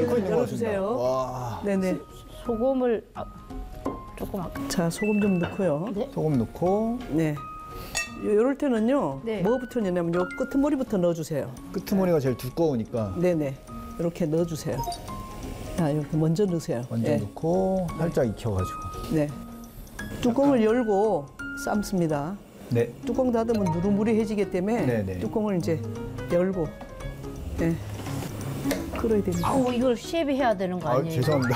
끓고 있는 것 열어주세요. 같습니다. 와. 네네. 소금을 조금 자, 소금 좀 넣고요. 네. 소금 넣고 네. 요럴 때는요. 네. 뭐부터 넣냐면 요 끄트머리부터 넣어주세요. 끄트머리가 제일 두꺼우니까 네네. 이렇게 넣어주세요. 자, 이렇게 먼저 넣으세요. 먼저 네. 넣고 살짝 익혀가지고. 네. 뚜껑을 열고 삶습니다. 네. 뚜껑 닫으면 누르무리해지기 때문에 네네. 뚜껑을 이제 열고 네. 끓어야 됩니다. 아우 이걸 셰프 해야 되는 거 아, 아니에요? 죄송합니다.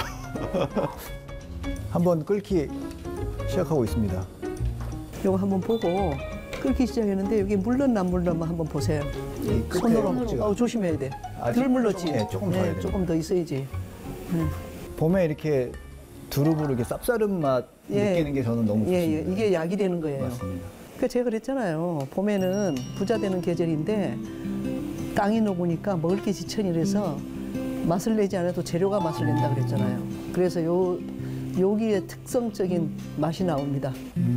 한번 끓기 시작하고 있습니다. 요거 한번 보고 끓기 시작했는데 여기 물렀나 안 물렀나 한번 보세요. 이 끝에 손으로 꼭지가. 조심해야 돼. 아직 덜 물렀지. 조금, 조금 더 해야 돼요. 조금 더 있어야지. 봄에 이렇게 두릅으로 이렇게 쌉싸름 맛 예. 느끼는 게 저는 너무 좋습니다. 예, 이게 약이 되는 거예요. 맞습니다. 그 제가 그랬잖아요. 봄에는 부자 되는 계절인데 땅이 녹으니까 먹을 게 지천이라서 맛을 내지 않아도 재료가 맛을 낸다 그랬잖아요. 그래서 여기에 특성적인 맛이 나옵니다.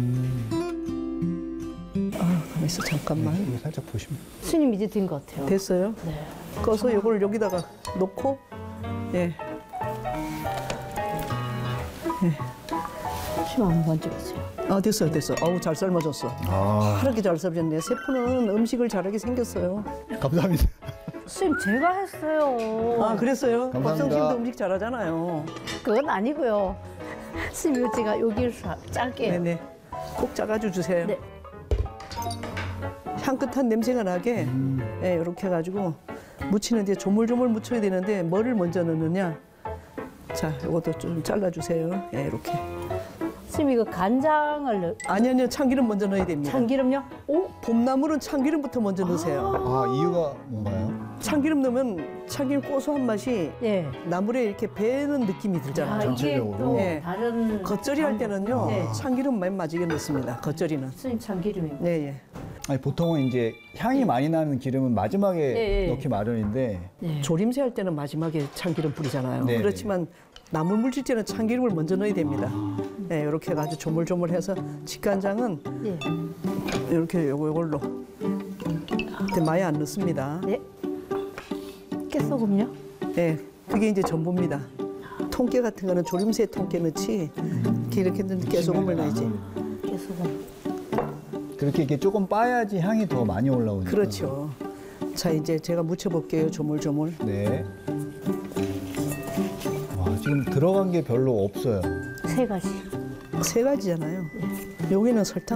아, 가만 있어 잠깐만. 이거 살짝 보시면. 스님 이제 된 것 같아요. 됐어요? 네. 꺼서 이걸 여기다가 놓고 예. 심 한번 찍으세요. 아 됐어요 됐어. 아우 잘 삶아졌어. 아, 이렇게 잘 삶아졌네. 셰프는 음식을 잘하게 생겼어요. 감사합니다. 스님 제가 했어요. 아 그랬어요? 감사합니다. 박성식도 음식 잘하잖아요. 그건 아니고요. 스님 이거 제가 여기를 짧게. 네네. 꼭 짜가지고 주세요. 네. 향긋한 냄새가 나게 예, 이렇게 해가지고 무치는데 조물조물 무쳐야 되는데 뭐를 먼저 넣느냐? 자, 이것도 좀 잘라주세요. 예, 이렇게. 스님 이거 간장을 아니요, 참기름 먼저 넣어야 됩니다. 참기름요? 오? 봄나물은 참기름부터 먼저 넣으세요. 아, 이유가 뭔가요? 참기름 넣으면 참기름 고소한 맛이 네. 나물에 이렇게 배는 느낌이 아, 들잖아요. 이게 전체적으로. 또 네. 다른 겉절이 할 때는요, 네. 참기름 많이 넣습니다. 겉절이는. 스님 참기름이. 네, 예. 아니, 보통은 이제 향이 많이 나는 기름은 마지막에 네. 넣기 마련인데 네. 조림새 할 때는 마지막에 참기름 뿌리잖아요. 네. 그렇지만 나물 무칠 때는 참기름을 먼저 넣어야 됩니다. 네, 이렇게 해가지고 조물조물해서 직간장은 네. 이렇게 요걸로. 근데 많이 안 넣습니다. 네. 깨소금요? 네, 그게 이제 전부입니다. 통깨 같은 거는 조림새 통깨 넣지 이렇게 깨소금을 넣어야지. 깨소금. 그렇게 이렇게 조금 빠야지 향이 더 많이 올라오니까. 그렇죠. 자, 이제 제가 무쳐볼게요. 조물조물. 네. 와, 지금 들어간 게 별로 없어요. 세 가지. 세 가지잖아요. 여기는 설탕